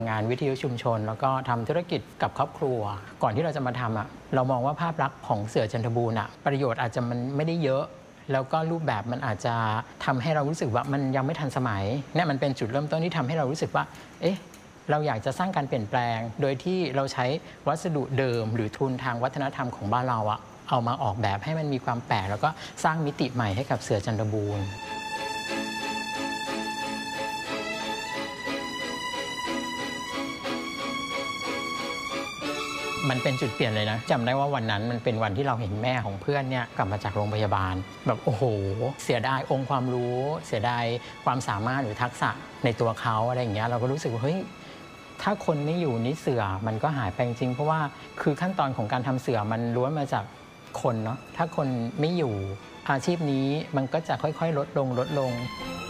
งานวิทยุชุมชนแล้วก็ทำธุรกิจกับครอบครัวก่อนที่เราจะมาทำเรามองว่าภาพลักษณ์ของเสือจันทบูรณ์ประโยชน์อาจจะมันไม่ได้เยอะแล้วก็รูปแบบมันอาจจะทำให้เรารู้สึกว่ามันยังไม่ทันสมัยเนี่ยมันเป็นจุดเริ่มต้นที่ทำให้เรารู้สึกว่าเอ๊ะเราอยากจะสร้างการเปลี่ยนแปลงโดยที่เราใช้วัสดุเดิมหรือทุนทางวัฒนธรรมของบ้านเราเอามาออกแบบให้มันมีความแปลกแล้วก็สร้างมิติใหม่ให้กับเสือจันทบูรณ์มันเป็นจุดเปลี่ยนเลยนะจำได้ว่าวันนั้นมันเป็นวันที่เราเห็นแม่ของเพื่อนเนี่ยกลับมาจากโรงพยาบาลแบบโอ้โหเสียดายองค์ความรู้เสียดายความสามารถหรือทักษะในตัวเขาอะไรอย่างเงี้ยเราก็รู้สึกว่าเฮ้ยถ้าคนไม่อยู่นี่เสือมันก็หายไปจริงเพราะว่าคือขั้นตอนของการทำเสือมันล้วนมาจากคนเนาะถ้าคนไม่อยู่อาชีพนี้มันก็จะค่อยๆลดลง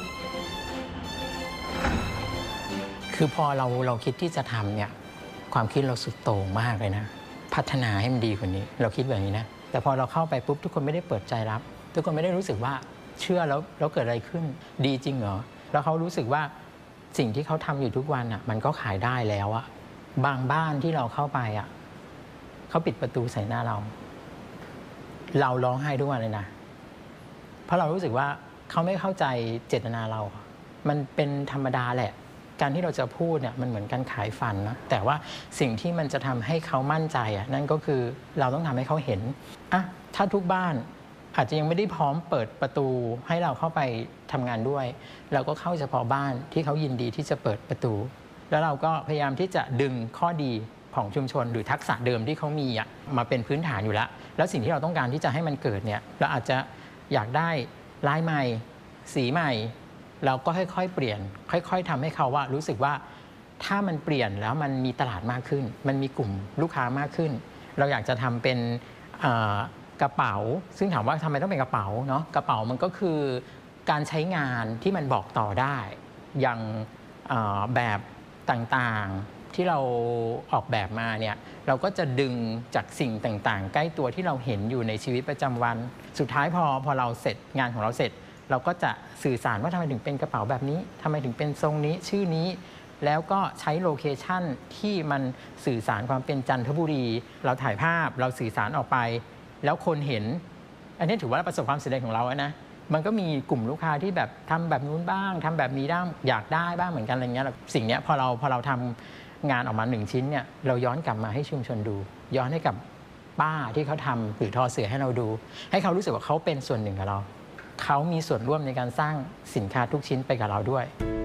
คือพอเราคิดที่จะทำเนี่ยความคิดเราสุดโต่งมากเลยนะพัฒนาให้มันดีกว่านี้เราคิดแบบนี้นะแต่พอเราเข้าไปปุ๊บทุกคนไม่ได้เปิดใจรับทุกคนไม่ได้รู้สึกว่าเชื่อแล้วเกิดอะไรขึ้นดีจริงเหรอแล้วเขารู้สึกว่าสิ่งที่เขาทำอยู่ทุกวันมันก็ขายได้แล้วบางบ้านที่เราเข้าไปเขาปิดประตูใส่หน้าเราร้องไห้ทุกวันเลยนะเพราะเรารู้สึกว่าเขาไม่เข้าใจเจตนาเรามันเป็นธรรมดาแหละการที่เราจะพูดเนี่ยมันเหมือนการขายฝันนะแต่ว่าสิ่งที่มันจะทำให้เขามั่นใจนั่นก็คือเราต้องทำให้เขาเห็นถ้าทุกบ้านอาจจะยังไม่ได้พร้อมเปิดประตูให้เราเข้าไปทำงานด้วยเราก็เข้าเฉพาะบ้านที่เขายินดีที่จะเปิดประตูแล้วเราก็พยายามที่จะดึงข้อดีของชุมชนหรือทักษะเดิมที่เขามีมาเป็นพื้นฐานอยู่แล้วสิ่งที่เราต้องการที่จะให้มันเกิดเนี่ยเราอาจจะอยากได้ลายใหม่สีใหม่เราก็ค่อยๆเปลี่ยนค่อยๆทำให้เขารู้สึกว่าถ้ามันเปลี่ยนแล้วมันมีตลาดมากขึ้นมันมีกลุ่มลูกค้ามากขึ้นเราอยากจะทำเป็นกระเป๋าซึ่งถามว่าทำไมต้องเป็นกระเป๋าเนาะกระเป๋ามันก็คือการใช้งานที่มันบอกต่อได้อย่างแบบต่างๆที่เราออกแบบมาเนี่ยเราก็จะดึงจากสิ่งต่างๆใกล้ตัวที่เราเห็นอยู่ในชีวิตประจำวันสุดท้ายพอเราเสร็จงานของเราเสร็จเราก็จะสื่อสารว่าทำไมถึงเป็นกระเป๋าแบบนี้ทำไมถึงเป็นทรงนี้ชื่อนี้แล้วก็ใช้โลเคชั่นที่มันสื่อสารความเป็นจันทบุรีเราถ่ายภาพเราสื่อสารออกไปแล้วคนเห็นอันนี้ถือว่าประสบความสำเร็จของเราแล้วนะมันก็มีกลุ่มลูกค้าที่แบบทำแบบนู้นบ้างทำแบบนี้ได้อยากได้บ้างเหมือนกันอะไรเงี้ยสิ่งนี้พอเราทำงานออกมา1ชิ้นเนี่ยเราย้อนกลับมาให้ชุมชนดูย้อนให้กับป้าที่เขาทำหรือทอเสือให้เราดูให้เขารู้สึกว่าเขาเป็นส่วนหนึ่งกับเราเขามีส่วนร่วมในการสร้างสินค้าทุกชิ้นไปกับเราด้วย